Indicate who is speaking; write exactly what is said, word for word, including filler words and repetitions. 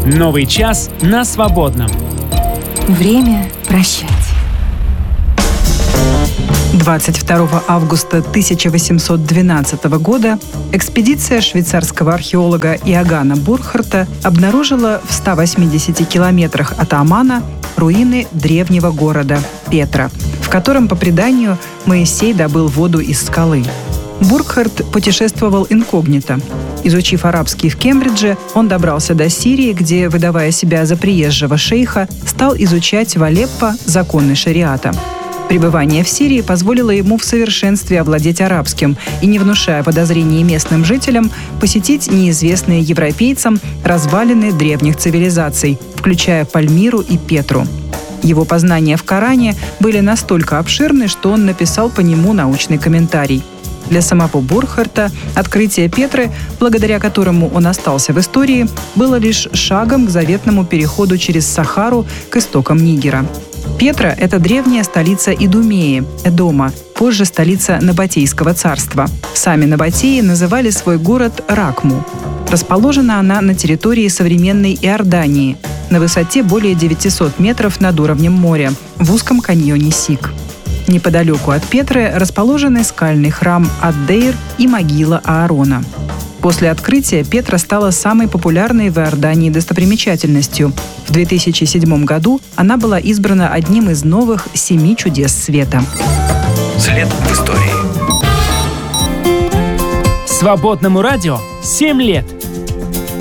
Speaker 1: Новый час на Свободном.
Speaker 2: Время прощать.
Speaker 3: двадцать второго августа тысяча восемьсот двенадцатого года экспедиция швейцарского археолога Иоганна Бурхарта обнаружила в ста восьмидесяти километрах от Аммана руины древнего города Петра, в котором, по преданию, Моисей добыл воду из скалы. Бурхарт путешествовал инкогнито. Изучив арабский в Кембридже, он добрался до Сирии, где, выдавая себя за приезжего шейха, стал изучать в Алеппо законы шариата. Пребывание в Сирии позволило ему в совершенстве овладеть арабским и, не внушая подозрений местным жителям, посетить неизвестные европейцам развалины древних цивилизаций, включая Пальмиру и Петру. Его познания в Коране были настолько обширны, что он написал по нему научный комментарий. Для самого Бурхарта открытие Петры, благодаря которому он остался в истории, было лишь шагом к заветному переходу через Сахару к истокам Нигера. Петра – это древняя столица Идумеи, Эдома, позже столица Набатейского царства. Сами набатеи называли свой город Ракму. Расположена она на территории современной Иордании, на высоте более девятисот метров над уровнем моря, в узком каньоне Сик. Неподалеку от Петры расположены скальный храм Ад-Дейр и могила Аарона. После открытия Петра стала самой популярной в Иордании достопримечательностью. В две тысячи седьмом году она была избрана одним из новых семи чудес света.
Speaker 4: След в истории.
Speaker 1: Свободному радио семь лет.